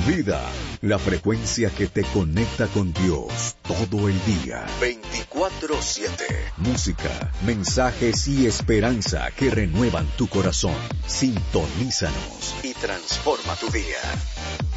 Vida, la frecuencia que te conecta con Dios todo el día. 24/7. Música, mensajes y esperanza que renuevan tu corazón. Sintonízanos y transforma tu día.